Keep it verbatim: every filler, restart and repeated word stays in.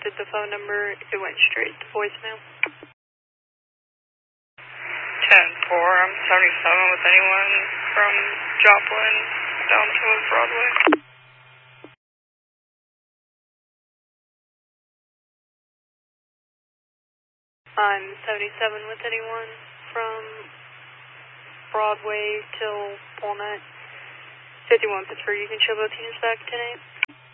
contacted the phone number, it went straight to voicemail. ten four, I'm seventy-seven with anyone from Joplin down to Broadway. I'm seventy-seven with anyone from Broadway till Walnut. fifty-one Pittsburgh, you can show both units back ten eight.